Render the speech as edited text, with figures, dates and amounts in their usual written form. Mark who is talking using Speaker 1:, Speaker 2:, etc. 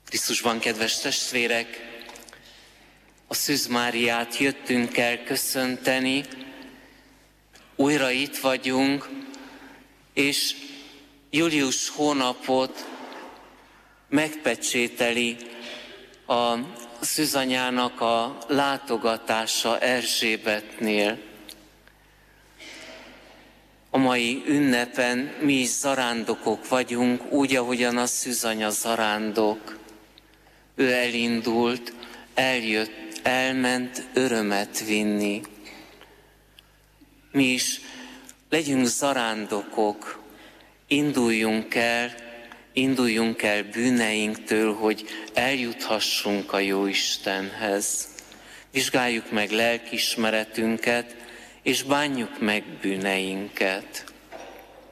Speaker 1: Krisztusban, kedves testvérek, a Szűz Máriát jöttünk el köszönteni, újra itt vagyunk, és július hónapot megpecsételi a szűzanyának a látogatása Erzsébetnél. A mai ünnepen mi is zarándokok vagyunk, úgy, ahogyan a szűzanya zarándok. Ő elindult, eljött, elment örömet vinni. Mi is legyünk zarándokok, induljunk el bűneinktől, hogy eljuthassunk a Jóistenhez. Vizsgáljuk meg lelkiismeretünket, és bánjuk meg bűneinket.